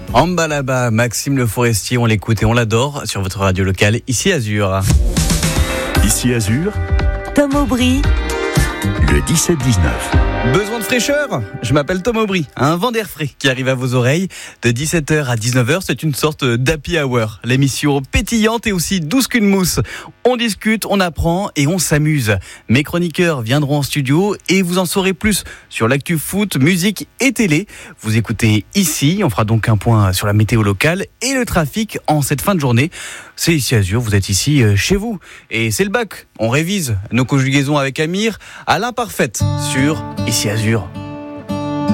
Ambalaba, Maxime Le Forestier, on l'écoute et on l'adore sur votre radio locale, ici Azur. Ici Azur, Tom Aubry, le 17-19. Besoin de fraîcheur ? Je m'appelle Tom Aubry, un vent d'air frais qui arrive à vos oreilles de 17h à 19h. C'est une sorte d'happy hour, l'émission pétillante et aussi douce qu'une mousse. On discute, on apprend et on s'amuse. Mes chroniqueurs viendront en studio et vous en saurez plus sur l'actu foot, musique et télé. Vous écoutez ici, on fera donc un point sur la météo locale et le trafic en cette fin de journée. C'est ici Azur, vous êtes ici chez vous. Et c'est le bac, on révise nos conjugaisons avec Amir à l'imparfaite sur Ici Azur.